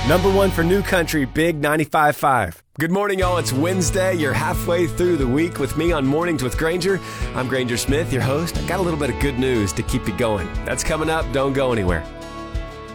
Number one for New Country, Big 95.5. Good morning, y'all. It's Wednesday. You're halfway through the week with me on Mornings with Granger. I'm Granger Smith, your host. I got a little bit of good news to keep you going. That's coming up. Don't go anywhere.